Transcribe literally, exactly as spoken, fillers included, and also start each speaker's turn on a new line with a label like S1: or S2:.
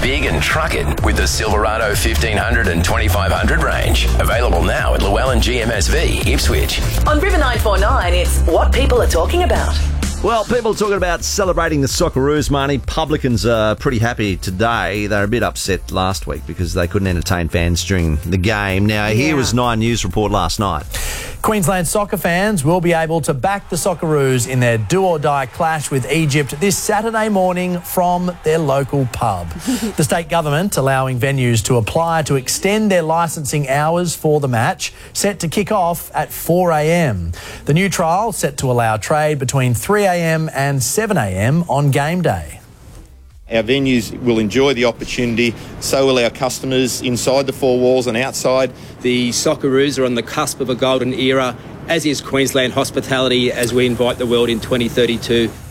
S1: big and truck it with the Silverado fifteen hundred and twenty-five hundred range. Available now at Llewellyn G M S V, Ipswich.
S2: On River nine four nine, it's what people are talking about.
S3: Well, people are talking about celebrating the Socceroos, Marnie. Publicans are pretty happy today. They were a bit upset last week because they couldn't entertain fans during the game. Now, yeah. Here was Nine News report last night.
S4: Queensland soccer fans will be able to back the Socceroos in their do-or-die clash with Egypt this Saturday morning from their local pub. The state government allowing venues to apply to extend their licensing hours for the match, set to kick off at four a m. The new trial set to allow trade between three a m and seven a m on game day.
S5: Our venues will enjoy the opportunity, so will our customers inside the four walls and outside.
S6: The Socceroos are on the cusp of a golden era, as is Queensland hospitality as we invite the world in twenty thirty-two.